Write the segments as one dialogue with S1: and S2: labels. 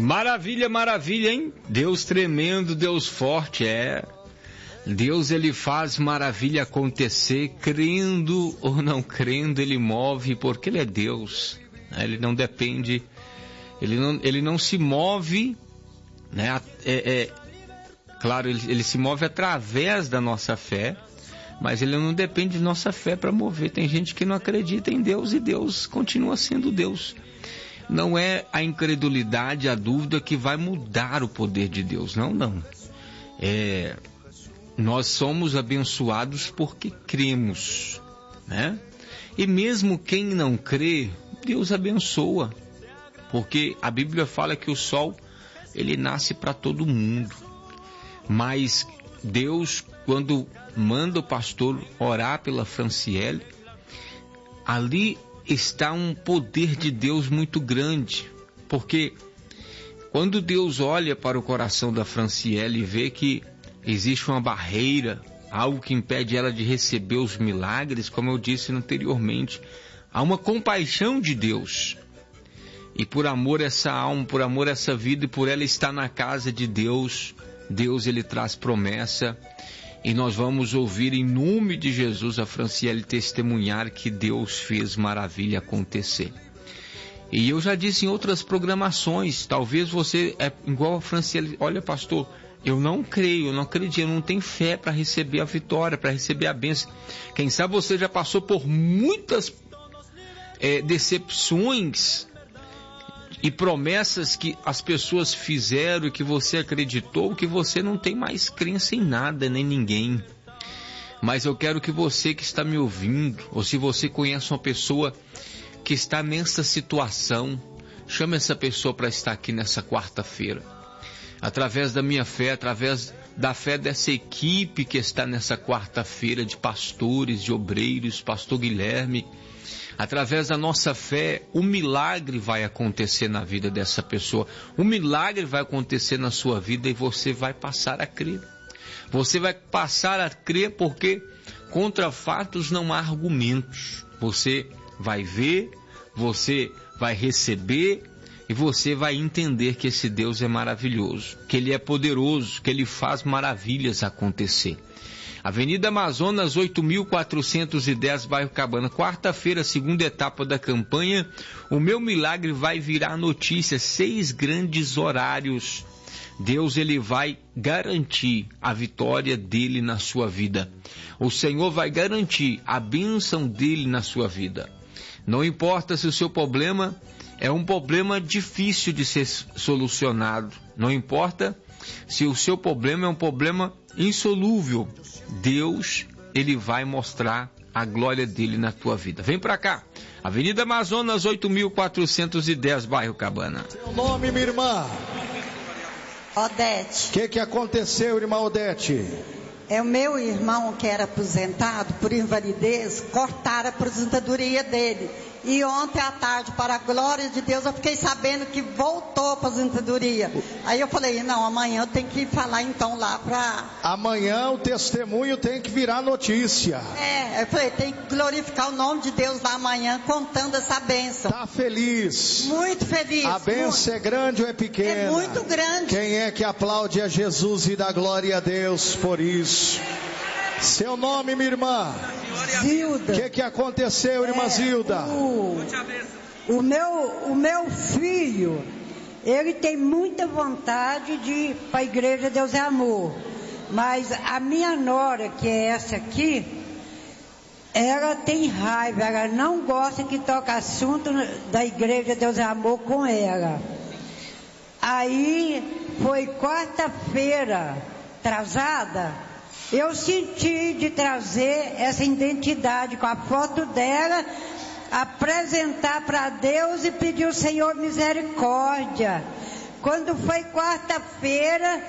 S1: Maravilha, maravilha, hein? Deus tremendo, Deus forte, Deus, ele faz maravilha acontecer, crendo ou não crendo, ele move, porque ele é Deus, né? Ele não depende, ele não se move, né? Claro, ele se move através da nossa fé, mas ele não depende de nossa fé para mover. Tem gente que não acredita em Deus e Deus continua sendo Deus. Não é a incredulidade, a dúvida que vai mudar o poder de Deus. Não. Nós somos abençoados porque cremos, né? E mesmo quem não crê, Deus abençoa. Porque a Bíblia fala que o sol, ele nasce para todo mundo. Mas Deus, quando manda o pastor orar pela Franciele, ali está um poder de Deus muito grande, porque quando Deus olha para o coração da Franciele e vê que existe uma barreira, algo que impede ela de receber os milagres, como eu disse anteriormente, há uma compaixão de Deus, e por amor a essa alma, por amor a essa vida, e por ela estar na casa de Deus, ele traz promessa. E nós vamos ouvir em nome de Jesus a Franciele testemunhar que Deus fez maravilha acontecer. E eu já disse em outras programações, talvez você é igual a Franciele: olha, pastor, eu não creio, eu não acredito, eu não tenho fé para receber a vitória, para receber a bênção. Quem sabe você já passou por muitas decepções e promessas que as pessoas fizeram e que você acreditou, que você não tem mais crença em nada, nem ninguém. Mas eu quero que você que está me ouvindo, ou se você conhece uma pessoa que está nessa situação, chame essa pessoa para estar aqui nessa quarta-feira. Através da minha fé, através da fé dessa equipe que está nessa quarta-feira, de pastores, de obreiros, pastor Guilherme, através da nossa fé, um milagre vai acontecer na vida dessa pessoa. Um milagre vai acontecer na sua vida e você vai passar a crer. Você vai passar a crer porque contra fatos não há argumentos. Você vai ver, você vai receber e você vai entender que esse Deus é maravilhoso, que Ele é poderoso, que Ele faz maravilhas acontecer. Avenida Amazonas, 8.410, bairro Cabana. Quarta-feira, segunda etapa da campanha. O meu milagre vai virar notícia. 6 grandes horários. Deus, ele vai garantir a vitória dele na sua vida. O Senhor vai garantir a bênção dele na sua vida. Não importa se o seu problema é um problema difícil de ser solucionado. Não importa se o seu problema é um problema insolúvel. Deus, ele vai mostrar a glória dele na tua vida. Vem pra cá. Avenida Amazonas, 8.410, bairro Cabana.
S2: Seu nome, minha irmã?
S3: Odete.
S2: O que aconteceu, irmã Odete?
S3: É o meu irmão que era aposentado por invalidez, cortaram a aposentadoria dele. E ontem à tarde, para a glória de Deus, eu fiquei sabendo que voltou a aposentadoria. Aí eu falei, não, amanhã eu tenho que falar então lá para...
S2: Amanhã o testemunho tem que virar notícia.
S3: Eu falei, tem que glorificar o nome de Deus lá amanhã, contando essa bênção.
S2: Tá feliz?
S3: Muito feliz.
S2: A bênção é grande ou é pequena?
S3: É muito grande.
S2: Quem é que aplaude a Jesus e dá glória a Deus por isso? Seu nome, minha irmã?
S3: Zilda.
S2: O que aconteceu, irmã Zilda?
S4: O meu filho, ele tem muita vontade de ir para a igreja Deus é Amor. Mas a minha nora, que é essa aqui, ela tem raiva, ela não gosta que toque assunto da igreja Deus é Amor com ela. Aí, foi quarta-feira, atrasada, eu senti de trazer essa identidade com a foto dela, apresentar para Deus e pedir ao Senhor misericórdia. Quando foi quarta-feira,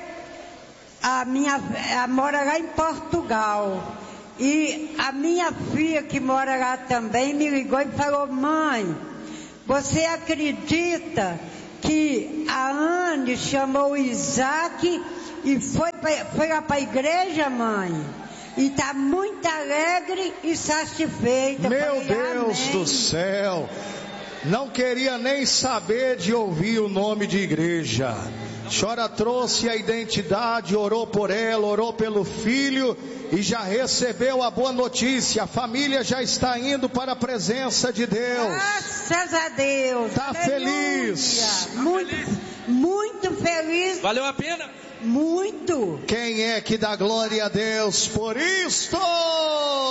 S4: mora lá em Portugal, e a minha filha que mora lá também me ligou e falou, mãe, você acredita que a Anne chamou o Isaac e foi lá para a igreja, mãe? E está muito alegre e satisfeita.
S2: Meu Deus do céu! não queria nem saber de ouvir o nome de igreja. A senhora trouxe a identidade, orou por ela, orou pelo filho e já recebeu a boa notícia. A família já está indo para a presença de Deus.
S4: Graças a Deus.
S2: Está feliz?
S4: Muito feliz.
S1: Valeu a pena?
S4: Muito.
S2: Quem é que dá glória a Deus por isto?